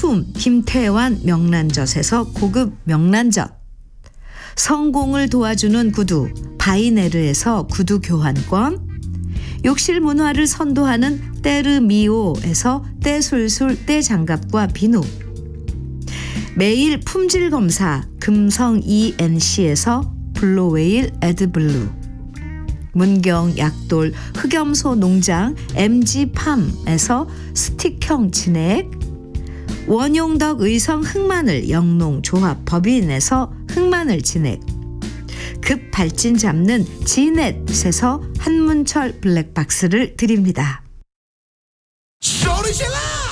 식품 김태환 명란젓에서 고급 명란젓, 성공을 도와주는 구두 바이네르에서 구두 교환권, 욕실 문화를 선도하는 때르미오에서 때술술 때장갑과 비누, 매일 품질 검사 금성 ENC에서 블루웨일 에드블루, 문경 약돌 흑염소 농장 MG팜에서 스틱형 진액, 원용덕 의성 흑마늘 영농조합 법인에서 흑마늘 진액, 급 발진 잡는 지넷에서 한문철 블랙박스를 드립니다. 소리 질러!